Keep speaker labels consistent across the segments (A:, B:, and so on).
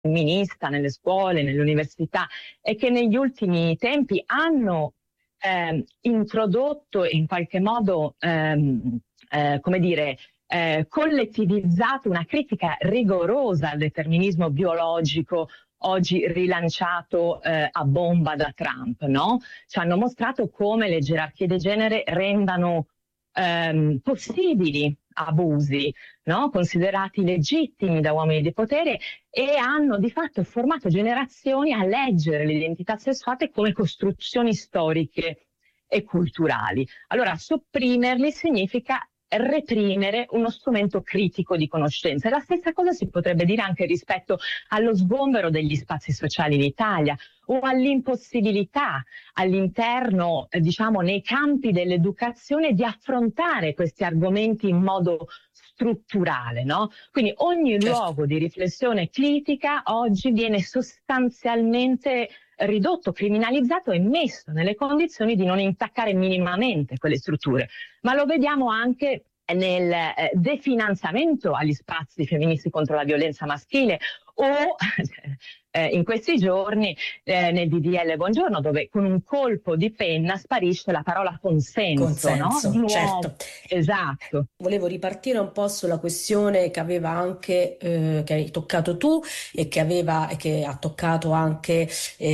A: femminista nelle scuole, nelle università, e che negli ultimi tempi hanno introdotto e in qualche modo, collettivizzato una critica rigorosa al determinismo biologico, oggi rilanciato a bomba da Trump, no? Ci hanno mostrato come le gerarchie di genere rendano possibili abusi, no? Considerati legittimi da uomini di potere, e hanno di fatto formato generazioni a leggere le identità sessuali come costruzioni storiche e culturali. Allora, sopprimerli significa reprimere uno strumento critico di conoscenza. E la stessa cosa si potrebbe dire anche rispetto allo sgombero degli spazi sociali in Italia, o all'impossibilità all'interno, nei campi dell'educazione di affrontare questi argomenti in modo strutturale, no? Quindi ogni luogo di riflessione critica oggi viene sostanzialmente ridotto, criminalizzato e messo nelle condizioni di non intaccare minimamente quelle strutture. Ma lo vediamo anche nel definanziamento agli spazi femministi contro la violenza maschile, o in questi giorni nel DDL Buongiorno, dove con un colpo di penna sparisce la parola consenso, no? Di nuovo.
B: Certo.
A: Esatto.
B: Volevo ripartire un po' sulla questione che aveva anche che hai toccato tu e che ha toccato anche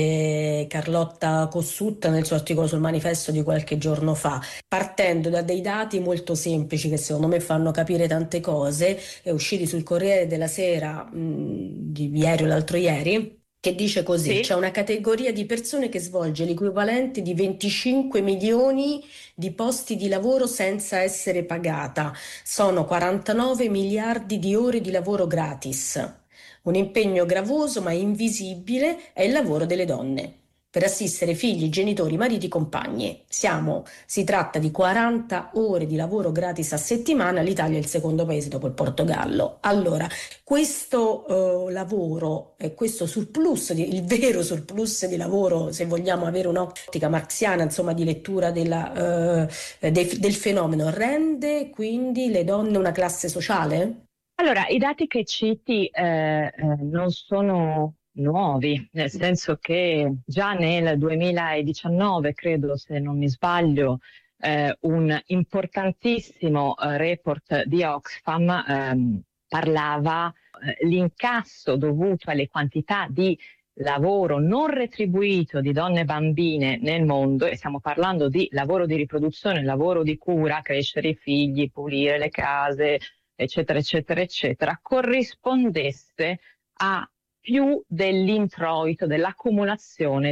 B: Carlotta Cossutta nel suo articolo sul Manifesto di qualche giorno fa, partendo da dei dati molto semplici che secondo me fanno capire tante cose, usciti sul Corriere della Sera di ieri o l'altro ieri, che dice così:
A: Sì.
B: C'è una categoria di persone che svolge l'equivalente di 25 milioni di posti di lavoro senza essere pagata. Sono 49 miliardi di ore di lavoro gratis. Un impegno gravoso ma invisibile è il lavoro delle donne per assistere figli, genitori, mariti, compagni. Si tratta di 40 ore di lavoro gratis a settimana. L'Italia è il secondo paese dopo il Portogallo. Allora, questo lavoro e questo surplus, il vero surplus di lavoro, se vogliamo avere un'ottica marxiana, insomma, di lettura del fenomeno, rende quindi le donne una classe sociale?
A: Allora, i dati che citi non sono nuovi, nel senso che già nel 2019, credo, se non mi sbaglio, un importantissimo report di Oxfam parlava l'incasso dovuto alle quantità di lavoro non retribuito di donne e bambine nel mondo, e stiamo parlando di lavoro di riproduzione, lavoro di cura, crescere i figli, pulire le case, eccetera, eccetera, eccetera, corrispondesse a più dell'introito, dell'accumulazione,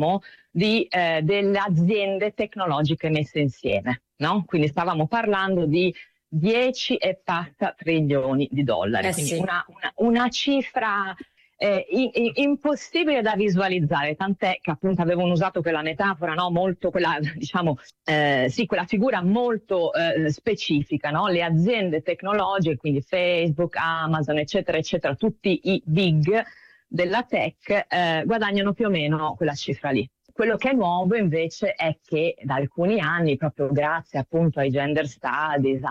A: delle aziende tecnologiche messe insieme, no? Quindi stavamo parlando di 10 e passa trilioni di dollari, quindi
B: Sì.
A: una cifra impossibile da visualizzare, tant'è che appunto avevano usato quella metafora, no? Molto quella, quella figura molto specifica, no? Le aziende tecnologiche, quindi Facebook, Amazon, eccetera, eccetera, tutti i big della tech guadagnano più o meno quella cifra lì. Quello che è nuovo invece è che da alcuni anni, proprio grazie appunto ai gender studies,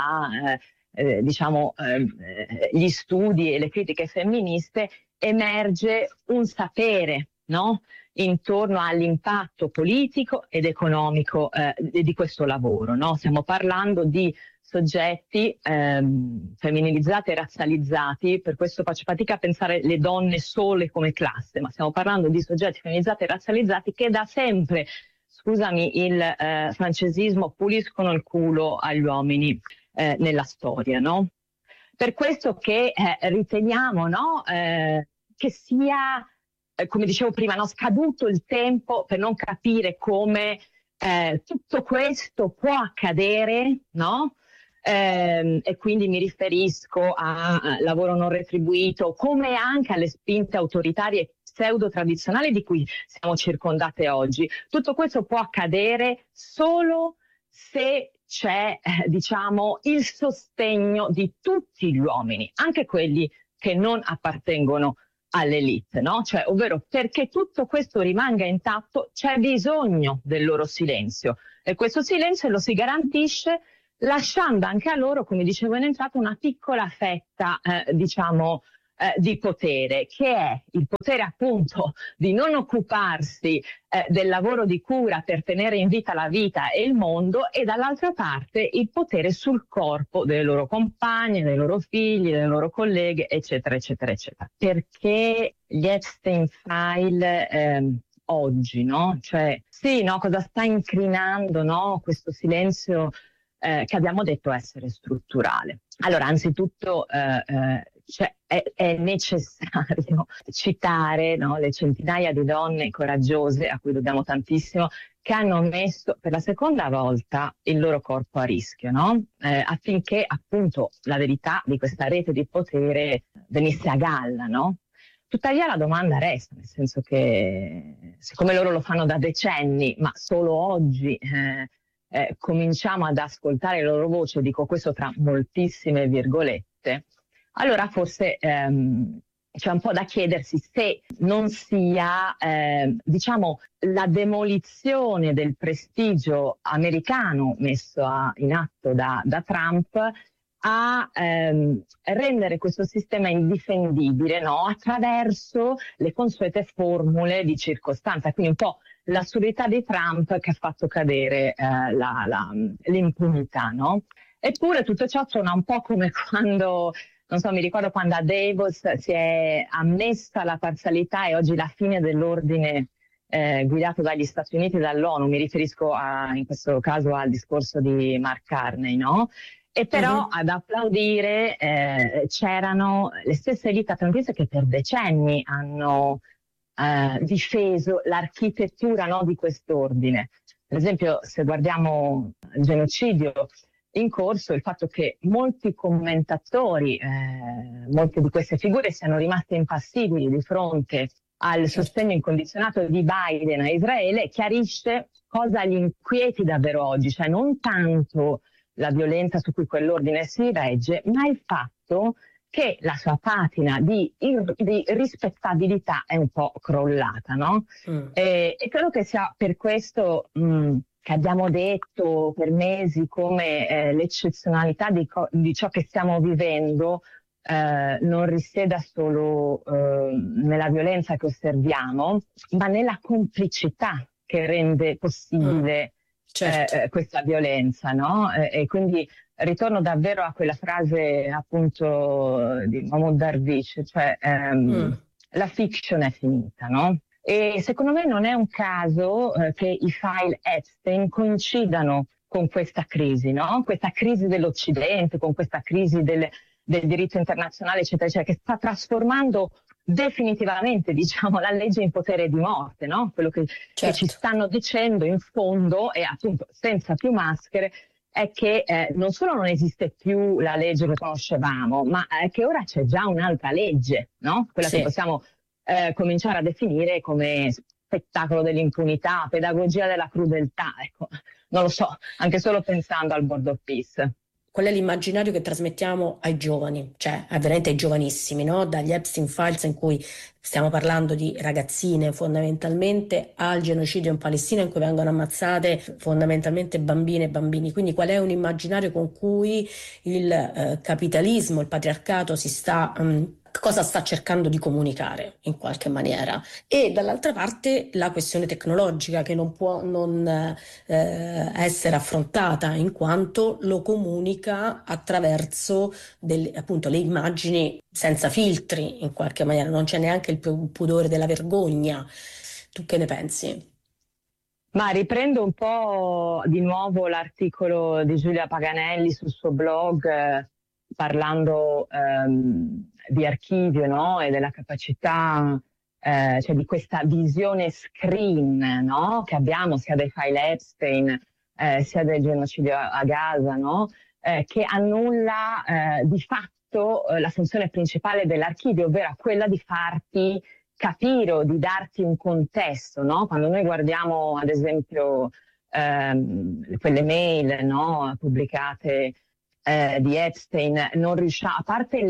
A: gli studi e le critiche femministe, emerge un sapere, no? Intorno all'impatto politico ed economico di questo lavoro, no? Stiamo parlando di soggetti femminilizzati e razzializzati, per questo faccio fatica a pensare le donne sole come classe, ma stiamo parlando di soggetti femminilizzati e razzializzati che da sempre, scusami il francesismo, puliscono il culo agli uomini nella storia, no? Per questo che riteniamo, no, che sia, come dicevo prima, no, scaduto il tempo per non capire come tutto questo può accadere, no? E quindi mi riferisco a lavoro non retribuito, come anche alle spinte autoritarie pseudo-tradizionali di cui siamo circondate oggi. Tutto questo può accadere solo se c'è, il sostegno di tutti gli uomini, anche quelli che non appartengono all'elite, no? Cioè, ovvero, perché tutto questo rimanga intatto c'è bisogno del loro silenzio, e questo silenzio lo si garantisce lasciando anche a loro, come dicevo in entrata, una piccola fetta, di potere, che è il potere appunto di non occuparsi del lavoro di cura per tenere in vita la vita e il mondo, e dall'altra parte il potere sul corpo delle loro compagne, dei loro figli, delle loro colleghe, eccetera, eccetera, eccetera. Perché gli Epstein File oggi, no? Cioè, sì, no, cosa sta incrinando, no? Questo silenzio che abbiamo detto essere strutturale. Allora, anzitutto cioè, è necessario citare, no, le centinaia di donne coraggiose, a cui dobbiamo tantissimo, che hanno messo per la seconda volta il loro corpo a rischio, no? Affinché appunto la verità di questa rete di potere venisse a galla, no? Tuttavia la domanda resta, nel senso che siccome loro lo fanno da decenni, ma solo oggi cominciamo ad ascoltare le loro voci, dico questo tra moltissime virgolette, allora forse c'è un po' da chiedersi se non sia, diciamo, la demolizione del prestigio americano messo in atto da Trump a rendere questo sistema indifendibile, no? Attraverso le consuete formule di circostanza, quindi un po' l'assurdità di Trump che ha fatto cadere l'impunità, no? Eppure tutto ciò suona un po' come quando, non so, mi ricordo quando a Davos si è ammessa la parzialità e oggi la fine dell'ordine guidato dagli Stati Uniti e dall'ONU, mi riferisco in questo caso al discorso di Mark Carney, no? E però ad applaudire c'erano le stesse elite atlantiche che per decenni hanno difeso l'architettura, no, di quest'ordine. Per esempio, se guardiamo il genocidio in corso, il fatto che molti commentatori, molte di queste figure siano rimaste impassibili di fronte al sostegno incondizionato di Biden a Israele, chiarisce cosa li inquieti davvero oggi, cioè non tanto la violenza su cui quell'ordine si regge, ma il fatto che la sua patina di rispettabilità è un po' crollata, no? E credo che sia per questo che abbiamo detto per mesi come l'eccezionalità di ciò che stiamo vivendo non risieda solo nella violenza che osserviamo, ma nella complicità che rende possibile questa violenza, no? E quindi ritorno davvero a quella frase appunto di Mahmoud Darwish, cioè la fiction è finita, no? E secondo me non è un caso che i file Epstein coincidano con questa crisi, no? Questa crisi dell'Occidente, con questa crisi del diritto internazionale, eccetera, eccetera, che sta trasformando definitivamente, diciamo, la legge in potere di morte, no? Quello che ci stanno dicendo in fondo, e appunto senza più maschere, è che non solo non esiste più la legge che conoscevamo, ma che ora c'è già un'altra legge, no? Quella che possiamo cominciare a definire come spettacolo dell'impunità, pedagogia della crudeltà, ecco, non lo so, anche solo pensando al Board of Peace.
B: Qual è l'immaginario che trasmettiamo ai giovani, cioè veramente ai giovanissimi, no? Dagli Epstein Files, in cui stiamo parlando di ragazzine fondamentalmente, al genocidio in Palestina in cui vengono ammazzate fondamentalmente bambine e bambini. Quindi qual è un immaginario con cui il capitalismo, il patriarcato cosa sta cercando di comunicare in qualche maniera, e dall'altra parte la questione tecnologica che non può non essere affrontata, in quanto lo comunica attraverso appunto le immagini senza filtri, in qualche maniera non c'è neanche il pudore della vergogna. Tu che ne pensi?
A: Ma riprendo un po' di nuovo l'articolo di Giulia Paganelli sul suo blog, parlando di archivio, no? E della capacità, cioè di questa visione screen, no? Che abbiamo sia dei file Epstein, sia del genocidio a Gaza, no? Che annulla di fatto la funzione principale dell'archivio, ovvero quella di farti capire o di darti un contesto, no? Quando noi guardiamo ad esempio quelle mail, no? Pubblicate di Epstein, non riusciamo, a parte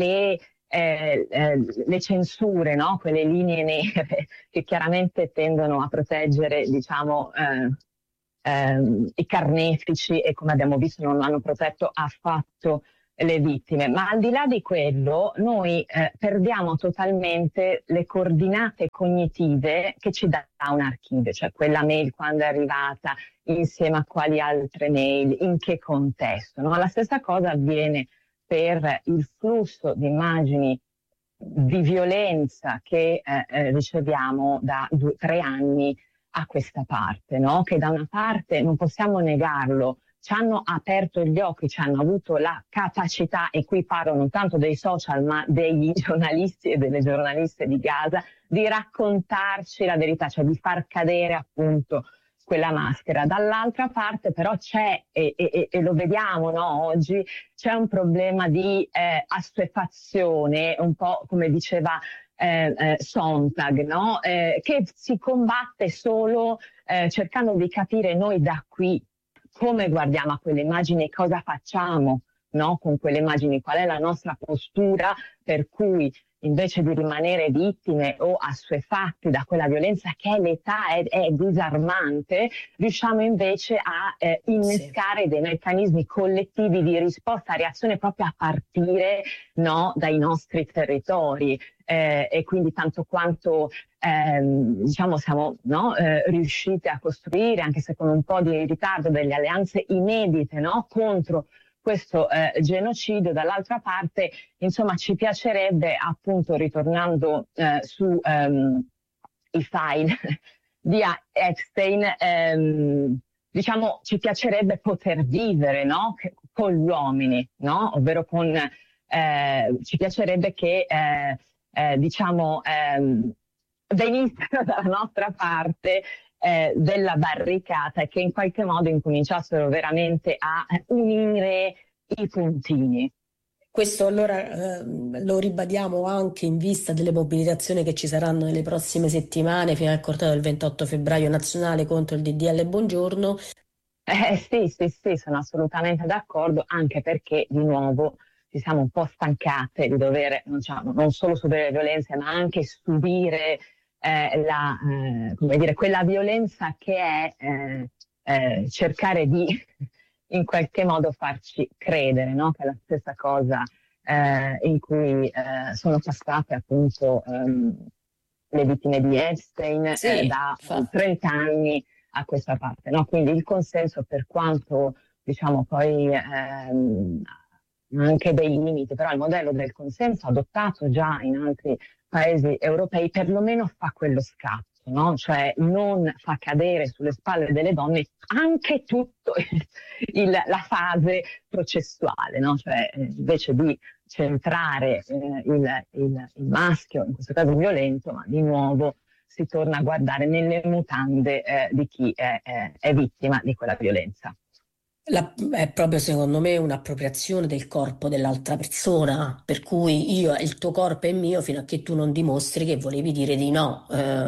A: le censure, no? Quelle linee nere che chiaramente tendono a proteggere, diciamo, i carnefici, e come abbiamo visto non hanno protetto affatto le vittime, ma al di là di quello noi perdiamo totalmente le coordinate cognitive che ci dà un archivio, cioè quella mail quando è arrivata, insieme a quali altre mail, in che contesto, no? La stessa cosa avviene per il flusso di immagini di violenza che riceviamo da 3 anni a questa parte, no? Che da una parte non possiamo negarlo, ci hanno aperto gli occhi, ci hanno avuto la capacità, e qui parlo non tanto dei social ma degli giornalisti e delle giornaliste di Gaza, di raccontarci la verità, cioè di far cadere appunto quella maschera. Dall'altra parte però c'è, e lo vediamo, no, oggi, c'è un problema di assuefazione, un po' come diceva Sontag, no? Che si combatte solo cercando di capire noi da qui come guardiamo a quelle immagini e cosa facciamo, no, con quelle immagini, qual è la nostra postura, per cui invece di rimanere vittime o assuefatti da quella violenza che è l'età, è disarmante, riusciamo invece a innescare dei meccanismi collettivi di risposta, reazione proprio a partire, no, dai nostri territori. E quindi tanto quanto diciamo siamo, no, riusciti a costruire, anche se con un po' di ritardo, delle alleanze inedite, no, contro questo genocidio, dall'altra parte insomma ci piacerebbe, appunto ritornando su i file di Epstein, diciamo ci piacerebbe poter vivere, no, con gli uomini, no? Ovvero ci piacerebbe che diciamo venissero dalla nostra parte della barricata e che in qualche modo incominciassero veramente a unire i puntini.
B: Questo allora lo ribadiamo anche in vista delle mobilitazioni che ci saranno nelle prossime settimane fino al corteo del 28 febbraio nazionale contro il DDL Buongiorno.
A: Sì, sono assolutamente d'accordo, anche perché di nuovo ci siamo un po' stancate di dover non solo subire le violenze, ma anche subire come dire, quella violenza che è cercare di in qualche modo farci credere, no? Che è la stessa cosa in cui sono passate appunto le vittime di Epstein da 30 anni a questa parte, no? Quindi il consenso, per quanto diciamo poi anche dei limiti, però il modello del consenso adottato già in altri paesi europei perlomeno fa quello scatto, no? Cioè non fa cadere sulle spalle delle donne anche tutto la fase processuale, no? Cioè invece di centrare il maschio, in questo caso violento, ma di nuovo si torna a guardare nelle mutande di chi è vittima di quella violenza.
B: È proprio secondo me un'appropriazione del corpo dell'altra persona, per cui il tuo corpo è mio fino a che tu non dimostri che volevi dire di no.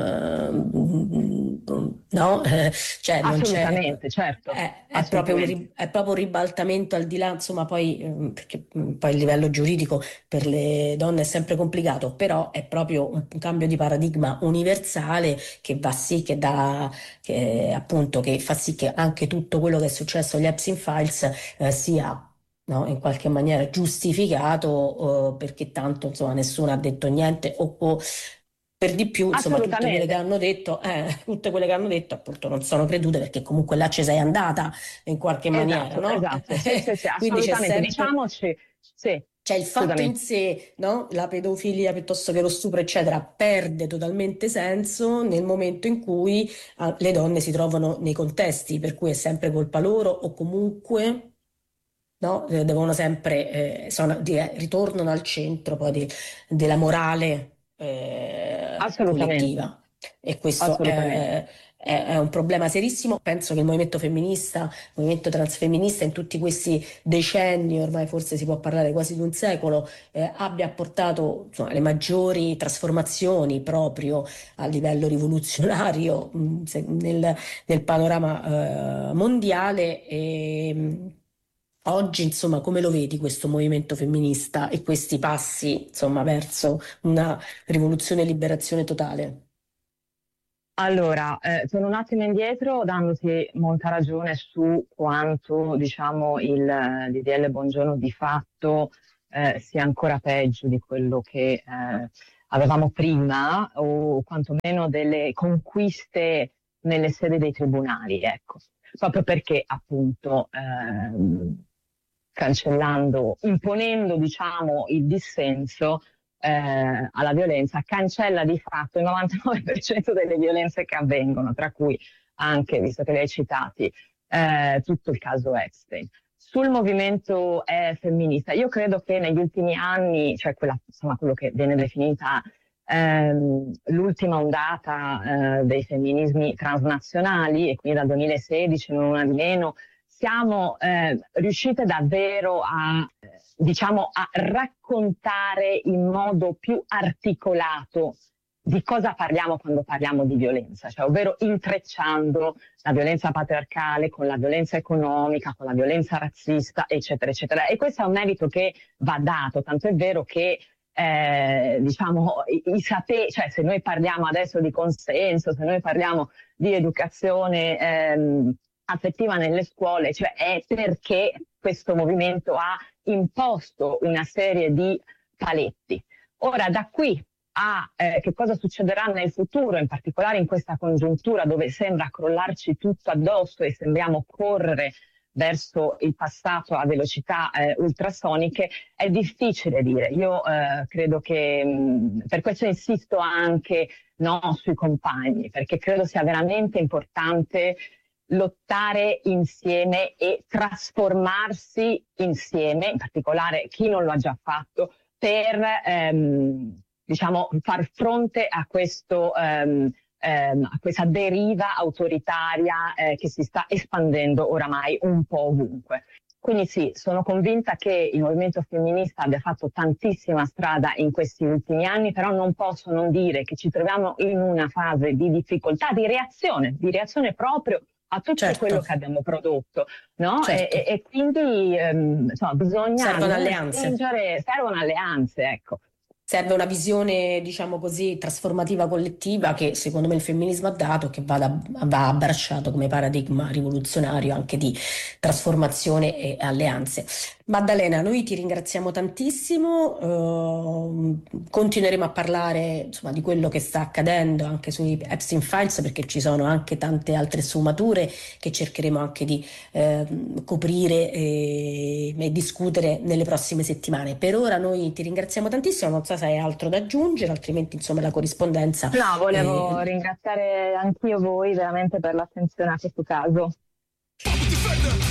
B: No? Cioè
A: assolutamente, certo.
B: È proprio un ribaltamento al di là, insomma, poi, perché poi il livello giuridico per le donne è sempre complicato, però è proprio un cambio di paradigma universale che va sì che appunto che fa sì che anche tutto quello che è successo agli Epstein Files sia, no, in qualche maniera giustificato, perché tanto insomma nessuno ha detto niente o per di più insomma tutte quelle che hanno detto appunto non sono credute, perché comunque là ci sei andata in qualche maniera, no?
A: Esatto, sì,
B: Quindi c'è sempre,
A: diciamoci, sì.
B: Cioè il fatto in sé, no? La pedofilia piuttosto che lo stupro, eccetera, perde totalmente senso nel momento in cui le donne si trovano nei contesti, per cui è sempre colpa loro o comunque, no? Devono sempre, ritornano al centro poi della morale collettiva. E questo è un problema serissimo. Penso che il movimento femminista, il movimento transfemminista in tutti questi decenni, ormai forse si può parlare quasi di un secolo, abbia portato insomma, le maggiori trasformazioni proprio a livello rivoluzionario nel panorama mondiale. Oggi, insomma, come lo vedi questo movimento femminista e questi passi, insomma, verso una rivoluzione e liberazione totale?
A: Allora, torno un attimo indietro dandoti molta ragione su quanto, diciamo, il DDL Bongiorno di fatto sia ancora peggio di quello che avevamo prima, o quantomeno delle conquiste nelle sedi dei tribunali, ecco. Proprio perché appunto cancellando, imponendo, diciamo, il dissenso alla violenza, cancella di fatto il 99% delle violenze che avvengono, tra cui anche, visto che li hai citati, tutto il caso Epstein. Sul movimento femminista, io credo che negli ultimi anni, cioè insomma, quello che viene definita l'ultima ondata dei femminismi transnazionali, e quindi dal 2016, non una di meno, siamo riuscite davvero diciamo, a raccontare in modo più articolato di cosa parliamo quando parliamo di violenza, cioè ovvero intrecciando la violenza patriarcale con la violenza economica, con la violenza razzista, eccetera, eccetera. E questo è un merito che va dato, tanto è vero che diciamo, cioè se noi parliamo adesso di consenso, se noi parliamo di educazione affettiva nelle scuole, cioè è perché questo movimento ha imposto una serie di paletti. Ora, da qui a che cosa succederà nel futuro, in particolare in questa congiuntura dove sembra crollarci tutto addosso e sembriamo correre verso il passato a velocità ultrasoniche, è difficile dire. Io credo che per questo insisto anche sui compagni, perché credo sia veramente importante lottare insieme e trasformarsi insieme, in particolare chi non lo ha già fatto, per diciamo, far fronte a a questa deriva autoritaria che si sta espandendo oramai un po' ovunque. Quindi sì, sono convinta che il movimento femminista abbia fatto tantissima strada in questi ultimi anni, però non posso non dire che ci troviamo in una fase di difficoltà, di reazione proprio a tutto quello che abbiamo prodotto, no?
B: Certo.
A: E quindi insomma, bisogna
B: servono alleanze.
A: Servono alleanze, ecco.
B: Serve una visione, diciamo così, trasformativa collettiva che secondo me il femminismo ha dato, che va abbracciato come paradigma rivoluzionario anche di trasformazione e alleanze. Maddalena, noi ti ringraziamo tantissimo, continueremo a parlare insomma, di quello che sta accadendo anche sui Epstein Files, perché ci sono anche tante altre sfumature che cercheremo anche di coprire e discutere nelle prossime settimane. Per ora noi ti ringraziamo tantissimo, non so se hai altro da aggiungere, altrimenti insomma la corrispondenza.
A: No, volevo ringraziare anch'io voi veramente per l'attenzione a questo caso.